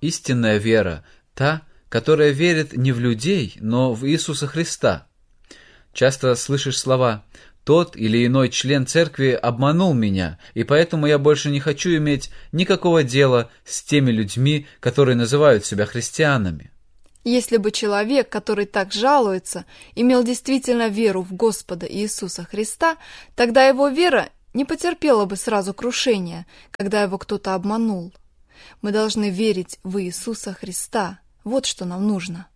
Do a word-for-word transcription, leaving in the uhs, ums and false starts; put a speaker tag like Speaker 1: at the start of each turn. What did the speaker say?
Speaker 1: Истинная вера – та, которая верит не в людей, но в Иисуса Христа. Часто слышишь слова «тот или иной член церкви обманул меня, и поэтому я больше не хочу иметь никакого дела с теми людьми, которые называют себя христианами».
Speaker 2: Если бы человек, который так жалуется, имел действительно веру в Господа Иисуса Христа, тогда его вера не потерпела бы сразу крушения, когда его кто-то обманул. Мы должны верить в Иисуса Христа. Вот что нам нужно.